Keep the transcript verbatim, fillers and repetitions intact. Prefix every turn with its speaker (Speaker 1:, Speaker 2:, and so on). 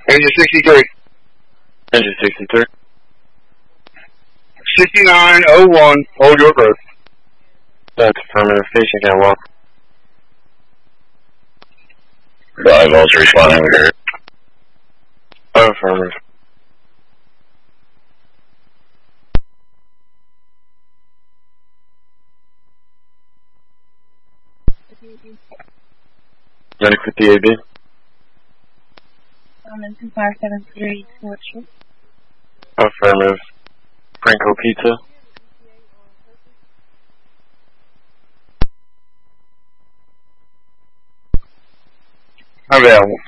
Speaker 1: Engine sixty-three.
Speaker 2: Engine sixty-three.
Speaker 1: sixty-nine oh one, hold your berth.
Speaker 2: That's affirmative. Station can walk.
Speaker 3: Five also responding with her.
Speaker 2: Affirmative. Medic with the A B.
Speaker 4: Um, two five seven three, Fort Street.
Speaker 2: Affirmative. Franco Pizza.
Speaker 1: Available.